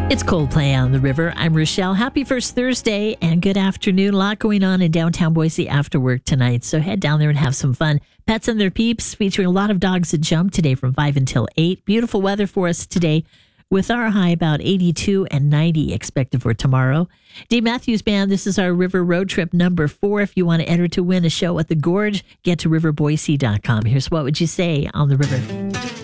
It's Coldplay on the River. I'm Rochelle. Happy first Thursday and good afternoon. A lot going on in downtown Boise after work tonight, so head down there and have some fun. Pets and Their Peeps, featuring a lot of dogs that jump today from 5 until 8. Beautiful weather for us today with our high about 82 and 90 expected for tomorrow. Dave Matthews Band, this is our River Road Trip number 4. If you want to enter to win a show at the Gorge, get to riverboise.com. Here's What Would You Say on the River.